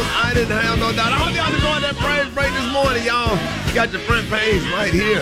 I didn't have no doubt. I hope y'all enjoyed that praise break this morning, y'all. Got your front page right here.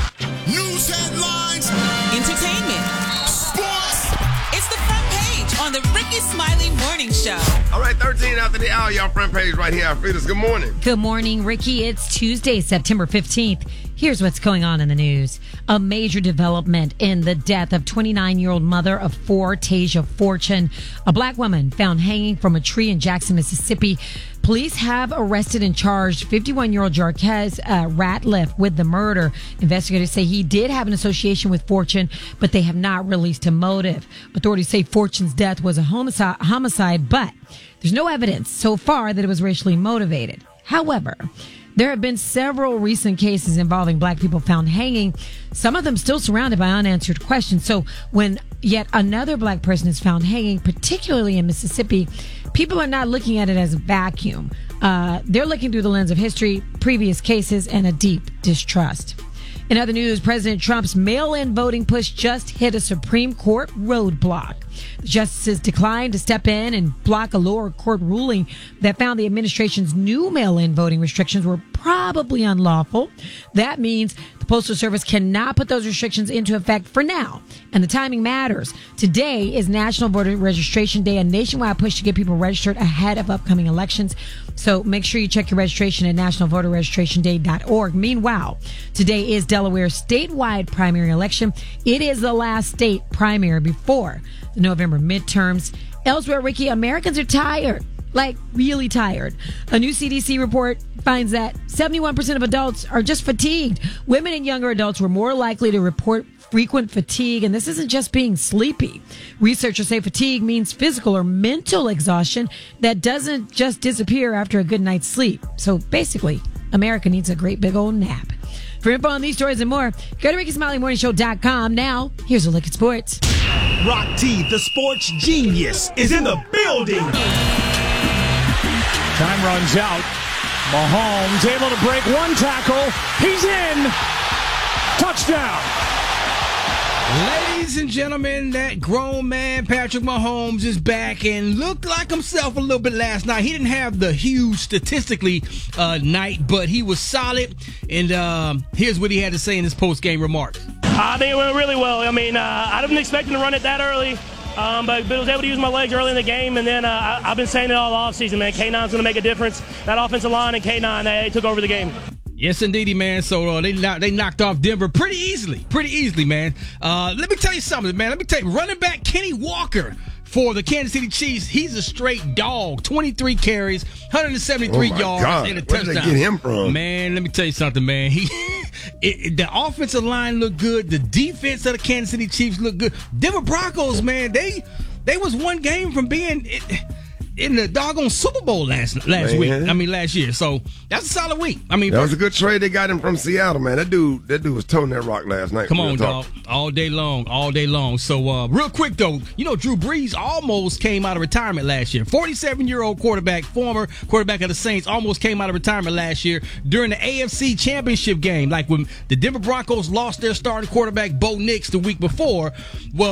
News headlines. Entertainment. Sports. It's the front page on the Ricky Smiley Morning Show. All right, 13 after the hour, y'all front page right here. Alfreda's, good morning. Good morning, Ricky. It's Tuesday, September 15th. Here's what's going on in the news. A major development in the death of 29-year-old mother of four, Tasia Fortune. A black woman found hanging from a tree in Jackson, Mississippi. Police have arrested and charged 51-year-old Jarquez Ratliff with the murder. Investigators say he did have an association with Fortune, but they have not released a motive. Authorities say Fortune's death was a homicide, but there's no evidence so far that it was racially motivated. However, there have been several recent cases involving black people found hanging, some of them still surrounded by unanswered questions. So when yet another black person is found hanging, particularly in Mississippi, people are not looking at it as a vacuum. They're looking through the lens of history, previous cases, and a deep distrust. In other news, President Trump's mail-in voting push just hit a Supreme Court roadblock. The justices declined to step in and block a lower court ruling that found the administration's new mail-in voting restrictions were probably unlawful. That means the Postal Service cannot put those restrictions into effect for now. And the timing matters. Today is National Voter Registration Day, a nationwide push to get people registered ahead of upcoming elections. So make sure you check your registration at nationalvoterregistrationday.org. Meanwhile, today is Delaware's statewide primary election. It is the last state primary before the November midterms. Elsewhere, Ricky, Americans are tired. Like, really tired. A new CDC report finds that 71% of adults are just fatigued. Women and younger adults were more likely to report frequent fatigue, and this isn't just being sleepy. Researchers say fatigue means physical or mental exhaustion that doesn't just disappear after a good night's sleep. So basically, America needs a great big old nap. For info on these stories and more, go to RickySmileyMorningShow.com. Now, here's a look at sports. Rock T, the sports genius, is in the building. Time runs out. Mahomes able to break one tackle. He's in. Touchdown. Ladies and gentlemen, that grown man Patrick Mahomes is back and looked like himself a little bit last night. He didn't have the huge statistically night, but he was solid. And here's what he had to say in his post-game remarks. I think it went really well. I mean, I didn't expect him to run it that early, but I was able to use my legs early in the game. And then I've been saying it all offseason, man. K9's going to make a difference. That offensive line and K9, they took over the game. Yes, indeedy, man. So they knocked off Denver pretty easily, man. Let me tell you something, man. Running back Kenny Walker for the Kansas City Chiefs, he's a straight dog. 23 carries, 173 yards, and a touchdown. Where did they get him from? Man, let me tell you something, man. The offensive line looked good. The defense of the Kansas City Chiefs looked good. Denver Broncos, man, they was one game from being in the doggone Super Bowl last year. So that's a solid week. I mean, that was a good trade. They got him from Seattle, man. That dude was toting that rock last night. Come on, dog. All day long. So real quick though, Drew Brees almost came out of retirement last year. 47-year-old quarterback, former quarterback of the Saints, almost came out of retirement last year during the AFC Championship game. Like when the Denver Broncos lost their starting quarterback, Bo Nix, the week before. Well,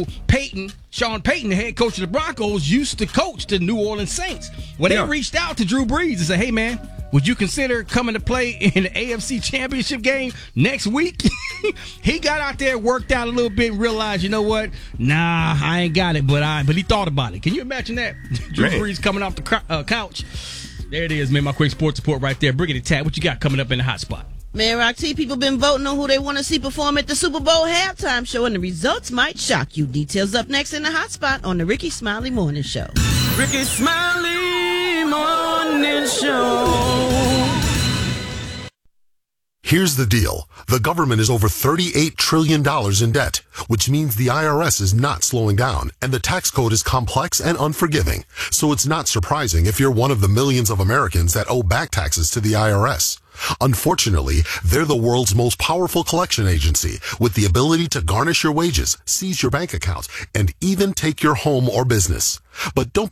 Sean Payton, the head coach of the Broncos, used to coach the New Orleans Saints. Well, they reached out to Drew Brees and said, hey, man, would you consider coming to play in the AFC Championship game next week? He got out there, worked out a little bit, and realized, you know what? Nah, I ain't got it, but he thought about it. Can you imagine that? Drew Brees coming off the couch. There it is, man, my quick sports report right there. Briggity Tat, what you got coming up in the hot spot? Man, Rock T, people been voting on who they want to see perform at the Super Bowl halftime show, and the results might shock you. Details up next in the hot spot on the Ricky Smiley Morning Show. Ricky Smiley Morning Show. Here's the deal. The government is over $38 trillion in debt, which means the IRS is not slowing down, and the tax code is complex and unforgiving. So it's not surprising if you're one of the millions of Americans that owe back taxes to the IRS. Unfortunately, they're the world's most powerful collection agency with the ability to garnish your wages, seize your bank accounts, and even take your home or business. But don't